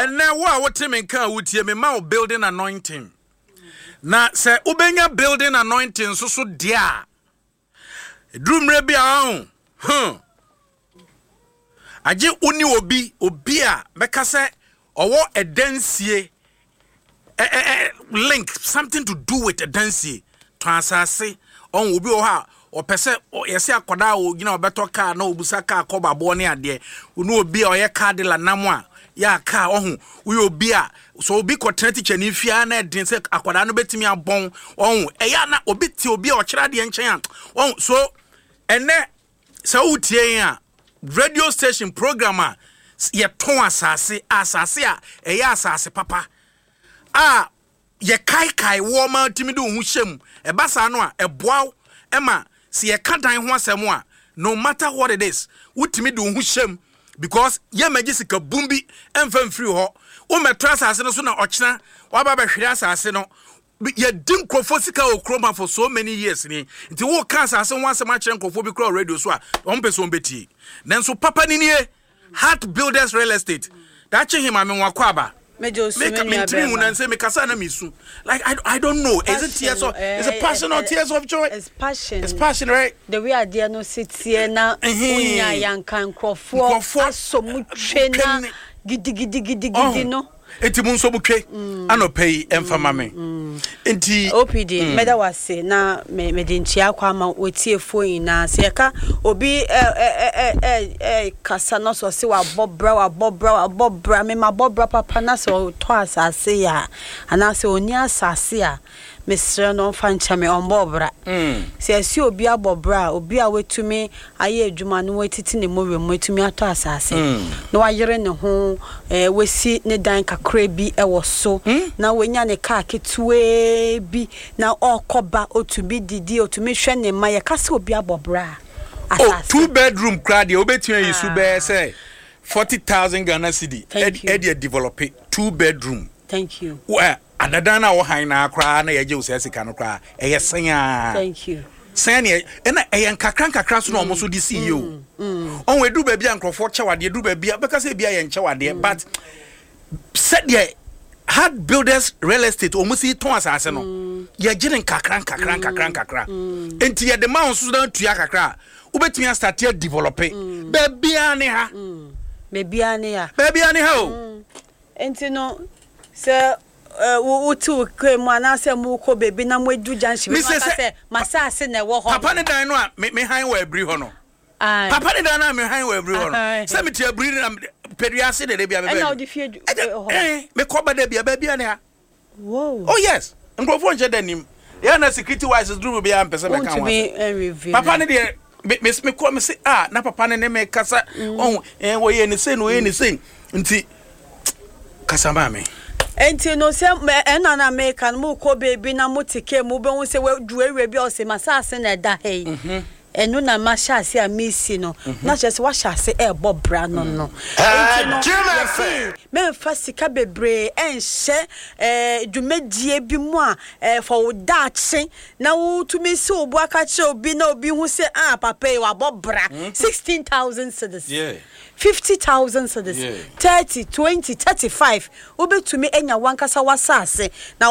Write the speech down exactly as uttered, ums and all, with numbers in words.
And now what team in car would you me mouth building anointing? Na say ubenya building anointing so so dia. Drum rebi aun. Huh. Aje uni obi obi a meka say owo edansie eh eh link something to do with edansie to asase on obi o ha opese yesi akoda o gina obeto car na obusa car ko babo ne ade unu obi a oye car de la namo a ya car ohun uyo obi a so obi ko tena teacher ni fia na edin se akoda no betimi abon ohun eya na obi ti obi a okira de nchen ohun so ene se utie a radio station programmer ye ton asase asase a eya asase papa a ye kai kai wo ma timi de hu hyem e basa no a eboaw ema se ye ka dan ho asem a no matter what it is utimi de hu hyem because ye magisika bumbi emfa mfiri ho o metro asase no so na okina wa ba ba hwere asase no ye dim krofo sika okroma for so many years ni nti wo ka asase ho asem a kire krofo bi kro radio so a on person beti nanso papa ni nie Heart Builders Real Estate that che him ame wakwa aba make me three and say me kasa na misu like I, I don't know passion, is it tears of uh, is it passion uh, or tears of joy? It's passion. It's passion, right? The way I dear no sit here na unya yankan krofo aso mu twena gidi gidi gidi gidi no enti mun so butwe anopai emfa mame enti O P D meda wase na me me de ntia kwa ma wetie phone na se ka obi eh eh eh eh kasa no so se wa bobra wa bobra wa bobra me ma bobra papa na so to asase ya ana se oni asase a Mister no fancha me on bobra mm se asi obi abobra obi a wetumi aye adwuma no wetiti ne mo wem wetumi ato asase na wayere ne ho eh wesi ne dan kakra bi e wo so na wenya ne ka ketue bi na okoba otumi didi otumi hwe ne ma ye kase obi abobra asase oh two bedroom crowd ye obetumi yisu be say forty thousand Ghana cedi e dey develop two bedroom. Thank you. Well, adadana wo han na akra na ye je usesika no kra e ye senya. Thank you. Senya e na e yan kakran kakra so na omo so di C E O. Mm. On we do ba bia nkrofo chewade do ba bia beka say bia ye nchewade but said ye Heart Builders Real Estate omo si ton asase no. Ye gire kakran kakran kakran kakra. Enti ye de ma so dan tua kakra. Ubetumi start ye develop. Ba bia ne ha. Ba bia ne ha. Ba bia ne ha o. Enti no se wo tu kwemu anase mu ko bebi na mwedu janshi me say masase na wo ho papa ne dan no a me han wa abri ho no papa ne dan na me han wa abri ho no se me ti abri na periase de bia be be e na odi fie ho eh me ko ba de bia ba bia ne ha wow oh yes ngrofo nche danim ya na security wise do bia am pese me kan wa papa ne de me me ko me say ah na papa ne me kasa oh eh wo ye ne say no ye ne say nti kasa ma me enti no se ena na America mu ko bebi na mutike mu be hu se we du ewe bi o se masase na da hey enu na ma shase a misi no na chese wa shase e bobra no no enti no me fasika bebre enhye eh dwumadie bi mu a eh for dache na wo tumi se obu aka che obi na obi hu se ah papa e wa bobra sixteen thousand cedis yeah fifty thousand cedis yeah. thirty twenty thirty-five ubetumi enya wankasa wasase na